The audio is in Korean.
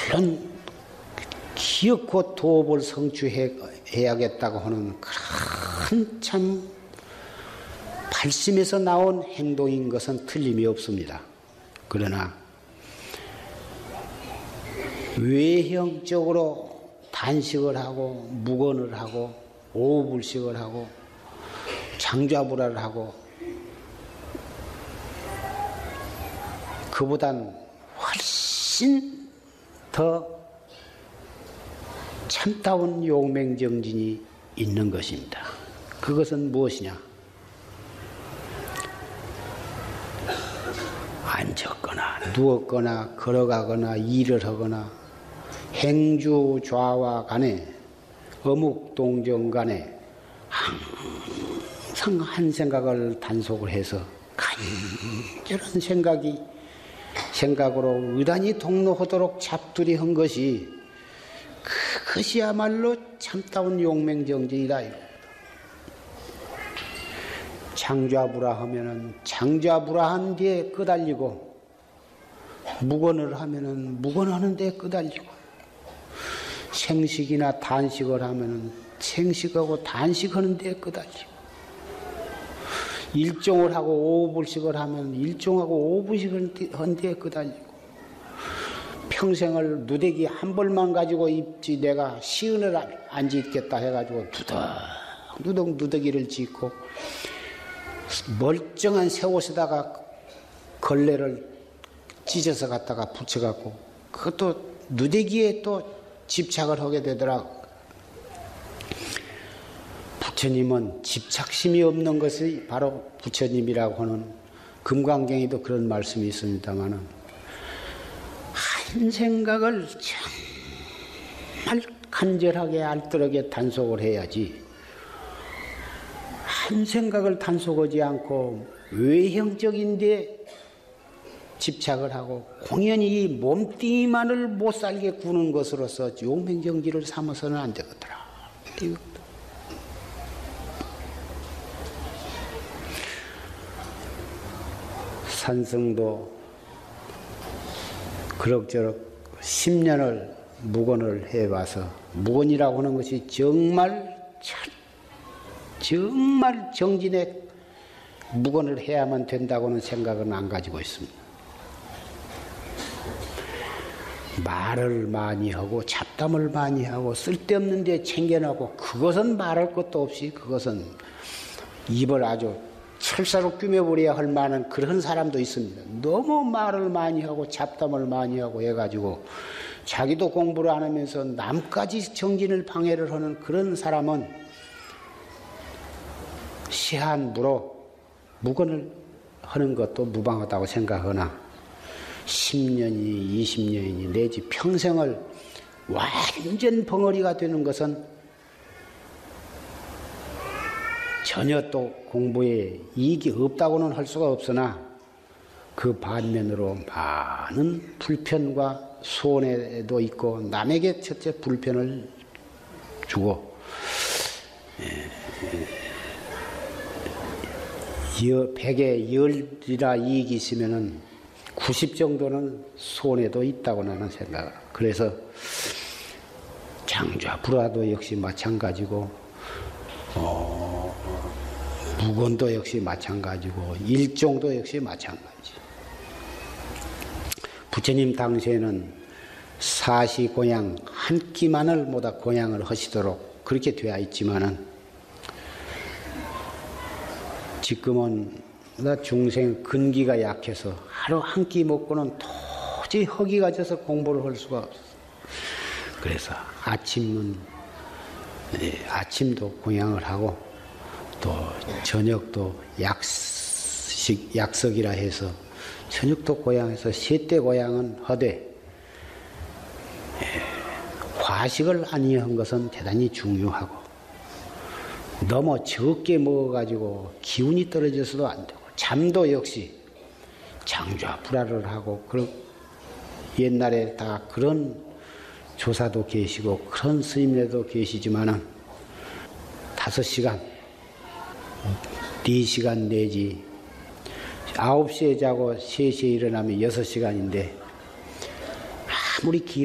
물론 기어코 도업을 성취해야겠다고 하는 큰 참 발심에서 나온 행동인 것은 틀림이 없습니다. 그러나 외형적으로 단식을 하고 묵언을 하고 오불식을 하고 장좌불화를 하고 그보단 훨씬 더 참다운 용맹정진이 있는 것입니다. 그것은 무엇이냐? 앉았거나 누웠거나 걸어가거나 일을 하거나 행주 좌와 간에 어묵동정 간에 항상 한 생각을 단속을 해서 간절한 생각으로 의단이 동로하도록 잡두리 한 것이 그것이야말로 참다운 용맹정진이다. 장좌불화 하면은 장좌불화한 뒤에 끄달리고 묵언을 하면은 묵언하는 데에 끄달리고 생식이나 단식을 하면은 생식하고 단식하는 데에 끄달리고 일종을 하고 오불식을 하면 일종하고 오불식을 한 데에 끄달리고 평생을 누대기 한 벌만 가지고 입지 내가 시은을 안 짓겠다 해가지고 누덕 누더기를 짓고 멀쩡한 새 옷에다가 걸레를 찢어서 갖다가 붙여갖고 그것도 누대기에 또 집착을 하게 되더라고. 부처님은 집착심이 없는 것이 바로 부처님이라고 하는 금강경에도 그런 말씀이 있습니다마는 한 생각을 정말 간절하게 알뜰하게 단속을 해야지 한 생각을 단속하지 않고 외형적인데 집착을 하고 공연히 몸뚱이만을 못 살게 구는 것으로서 용맹정지를 삼아서는 안 되겠더라. 산성도 그럭저럭 10년을 묵언을 해봐서 묵언이라고 하는 것이 정말 정진에 묵언을 해야만 된다고는 생각은 안 가지고 있습니다. 말을 많이 하고 잡담을 많이 하고 쓸데없는 데 챙겨나고 그것은 말할 것도 없이 그것은 입을 아주 철사로 꾸며버려야 할 만한 그런 사람도 있습니다. 너무 말을 많이 하고 잡담을 많이 하고 해가지고 자기도 공부를 안 하면서 남까지 정진을 방해를 하는 그런 사람은 시한부로 묵언을 하는 것도 무방하다고 생각하나 10년이니 20년이니 내지 평생을 완전 벙어리가 되는 것은 전혀 또 공부에 이익이 없다고는 할 수가 없으나 그 반면으로 많은 불편과 손해도 있고 남에게 첫째 불편을 주고 100에 10이라 이익이 있으면은 90 정도는 손해도 있다고 나는 생각을. 그래서 장좌불화도 역시 마찬가지고, 묵언도 역시 마찬가지고, 일종도 역시 마찬가지. 부처님 당시에는 사시고양 한 끼만을 모두 고양을 하시도록 그렇게 되어 있지만은 지금은 중생 근기가 약해서 하루 한 끼 먹고는 도저히 허기가 져서 공부를 할 수가 없어. 그래서 아침도 공양을 하고 또 저녁도 약석이라 해서 저녁도 고양해서 세때 고양은 하되 과식을 아니한 것은 대단히 중요하고 너무 적게 먹어가지고 기운이 떨어져서도 안 되고 잠도 역시 장좌불화를 하고 옛날에 다 그런 조사도 계시고 그런 스님들도 계시지만은 5시간, 4시간 내지 9시에 자고 3시에 일어나면 6시간인데 아무리